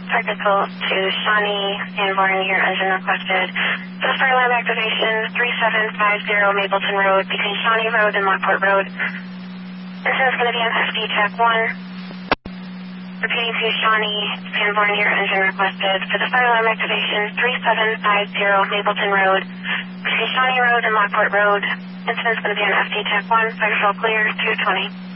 technical to Shawnee Sanborn, your engine requested. The fire alarm activation 3750 Mapleton Road between Shawnee Road and Lockport Road. Engine is going to be on FD Tech 1. Repeating to Shawnee Sanborn, your engine requested. For the fire alarm activation 3750 Mapleton Road between Shawnee Road and Lockport Road. Engine is going to be on FD Tech 1. Fire control clear 220.